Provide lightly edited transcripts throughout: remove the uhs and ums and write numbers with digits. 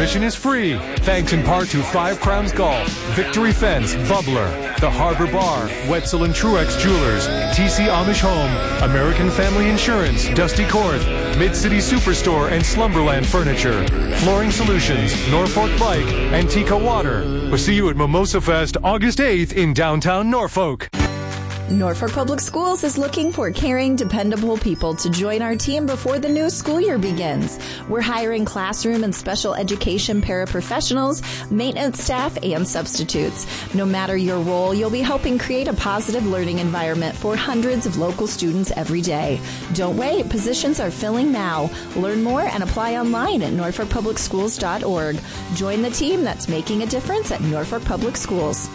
Admission is free, thanks in part to Five Crowns Golf, Victory Fence, Bubbler, the Harbor Bar, Wetzel and Truex Jewelers, TC Amish Home, American Family Insurance, Dusty Court, Mid-City Superstore and Slumberland Furniture, Flooring Solutions, Norfolk Bike, Antica Water. We'll see you at Mimosa Fest August 8th in downtown Norfolk. Norfolk Public Schools is looking for caring, dependable people to join our team before the new school year begins. We're hiring classroom and special education paraprofessionals, maintenance staff, and substitutes. No matter your role, you'll be helping create a positive learning environment for hundreds of local students every day. Don't wait. Positions are filling now. Learn more and apply online at norfolkpublicschools.org. Join the team that's making a difference at Norfolk Public Schools.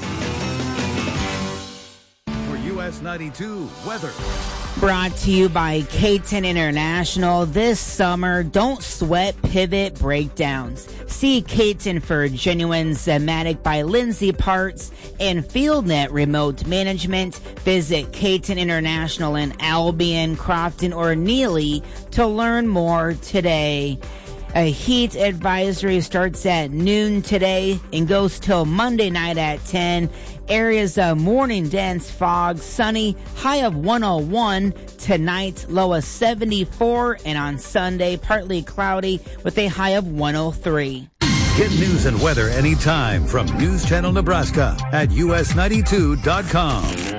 US 92 weather. Brought to you by K10 International. This summer, don't sweat pivot breakdowns. See K10 for genuine Zematic by Lindsay Parts and FieldNet remote management. Visit K10 International in Albion, Crofton, or Neely to learn more today. A heat advisory starts at noon today and goes till Monday night at 10. Areas of morning dense fog, sunny, high of 101. Tonight, low of 74. And on Sunday, partly cloudy with a high of 103. Get news and weather anytime from News Channel Nebraska at us92.com.